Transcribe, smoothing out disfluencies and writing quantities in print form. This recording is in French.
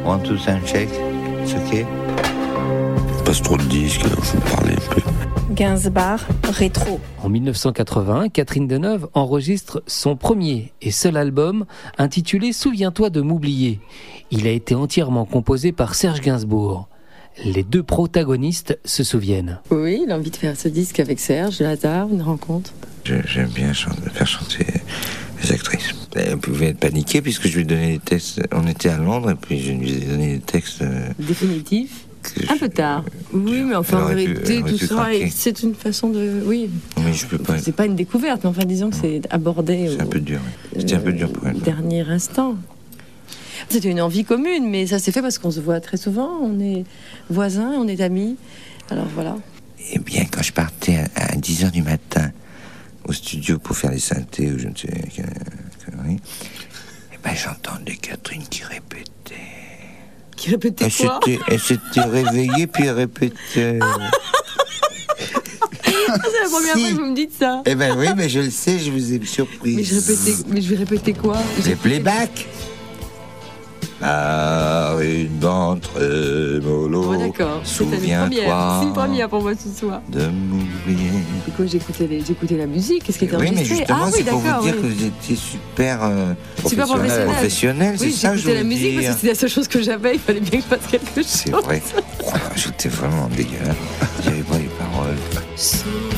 One, two, sound check. It's okay. Passe trop de disques, alors je vais parler un peu. Gainsbourg rétro. En 1980, Catherine Deneuve enregistre son premier et seul album intitulé « Souviens-toi de m'oublier ». Il a été entièrement composé par Serge Gainsbourg. Les deux protagonistes se souviennent. Oui, il a envie de faire ce disque avec Serge, le hasard, une rencontre. J'aime bien faire chanter les actrices. Elle pouvait être paniquée puisque je lui ai donné les textes. On était à Londres et puis je lui ai donné les textes. Définitifs. Un peu tard. Oui, mais enfin, en vérité, tout ça, c'est une façon de... Oui. Mais je peux pas... C'est pas une découverte, mais enfin, disons que c'est abordé... C'est un peu dur. C'était un peu dur pour elle. Dernier instant. C'était une envie commune, mais ça s'est fait parce qu'on se voit très souvent. On est voisins, on est amis. Alors voilà. Eh bien, quand je partais à 10h du matin au studio pour faire les synthés ou je ne sais quelle connerie, eh ben, j'entendais Catherine qui répétait. Qui répétait quoi ? Elle s'était réveillée puis elle répétait. C'est la première fois que vous me dites ça. Eh ben oui, mais je le sais, je vous ai surprise. Mais je vais répéter quoi ? Les playbacks. Une d'entre mollo. Oh, d'accord. Souviens-toi. C'est une première pour moi ce soir. De m'oublier. Du coup, j'écoutais la musique. Qu'est-ce qui était enregistré ? Oui, mais justement, c'est pour vous dire oui. que vous étiez super professionnel. Oui, c'est ça que je j'écoutais la veux musique dire. parce que c'était la seule chose que j'avais. Il fallait bien que je fasse quelque chose. C'est vrai. J'étais vraiment dégueulasse. J'avais pas les paroles.